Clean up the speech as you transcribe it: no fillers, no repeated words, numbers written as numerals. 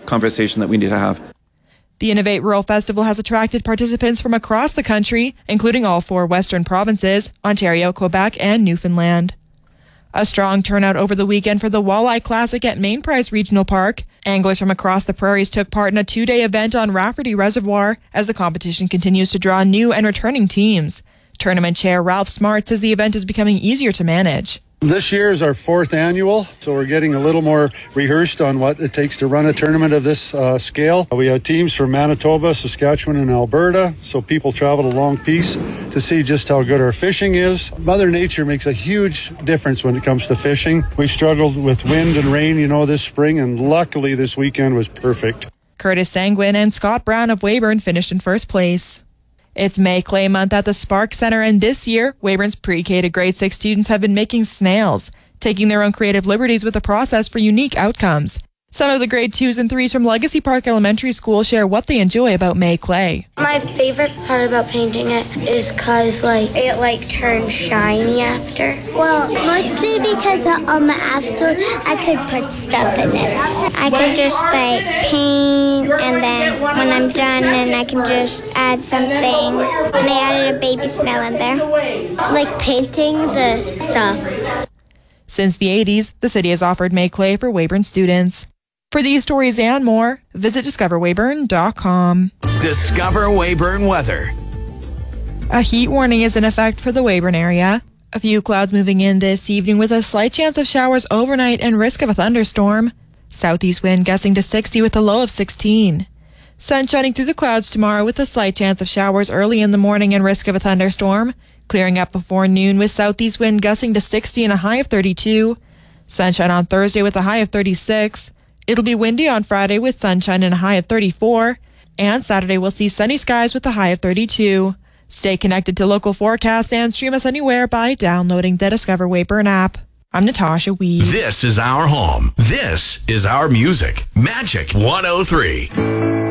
conversation that we need to have. The Innovate Rural Festival has attracted participants from across the country, including all 4 western provinces, Ontario, Quebec, and Newfoundland. A strong turnout over the weekend for the Walleye Classic at Main Price Regional Park. Anglers from across the prairies took part in a 2-day event on Rafferty Reservoir as the competition continues to draw new and returning teams. Tournament chair Ralph Smart says the event is becoming easier to manage. This year is our 4th annual, so we're getting a little more rehearsed on what it takes to run a tournament of this scale. We have teams from Manitoba, Saskatchewan, and Alberta, so people travel a long piece to see just how good our fishing is. Mother Nature makes a huge difference when it comes to fishing. We struggled with wind and rain, this spring, and luckily this weekend was perfect. Curtis Sanguin and Scott Brown of Weyburn finished in first place. It's May Clay Month at the Spark Center, and this year, Weyburn's pre-K to grade 6 students have been making snails, taking their own creative liberties with the process for unique outcomes. Some of the grade 2s and 3s from Legacy Park Elementary School share what they enjoy about May Clay. My favorite part about painting it is because it turns shiny after. Well, mostly because after I could put stuff in it. I can just paint, and then when I'm done, and I can just add something. And I added a baby snail in there. Like painting the stuff. Since the 80s, the city has offered May Clay for Weyburn students. For these stories and more, visit discoverweyburn.com. Discover Weyburn weather. A heat warning is in effect for the Weyburn area. A few clouds moving in this evening with a slight chance of showers overnight and risk of a thunderstorm. Southeast wind gusting to 60 with a low of 16. Sun shining through the clouds tomorrow with a slight chance of showers early in the morning and risk of a thunderstorm. Clearing up before noon with southeast wind gusting to 60 and a high of 32. Sunshine on Thursday with a high of 36. It'll be windy on Friday with sunshine and a high of 34. And Saturday we'll see sunny skies with a high of 32. Stay connected to local forecasts and stream us anywhere by downloading the Discover Weyburn app. I'm Natasha Weed. This is our home. This is our music. Magic 103.